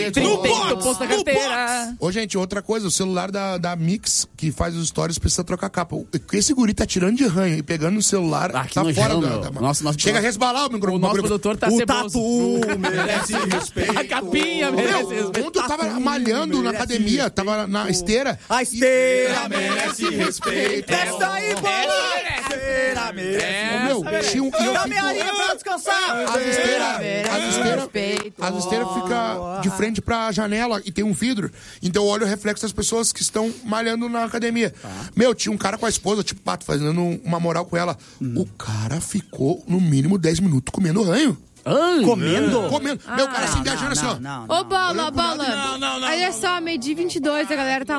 Posto da carteira. Ô, gente, outra coisa, o celular da Mix, que faz os stories, precisa trocar a capa. Esse guri tá tirando de ranho e pegando no celular, tá fora da... Nosso Chega a resbalar o microfone. O nosso produtor tá ceboso. O tatu merece respeito. A capinha merece respeito. Ontem eu tava malhando na academia, tava na esteira. A esteira merece respeito. Desce aí, bola! Esteira merece respeito. Tira a minha areia pra descansar. As esteiras ficam de frente pra janela e tem um vidro. Então eu olho o reflexo das pessoas que estão malhando na academia. Tinha um cara com a esposa, tipo Pato, fazendo uma moral com ela. O cara ficou no mínimo 10 minutos comendo ranho. Comendo? Meu cara assim, viajando assim, ó. Ô, Bola. Olha só, meio-dia 22, a galera tá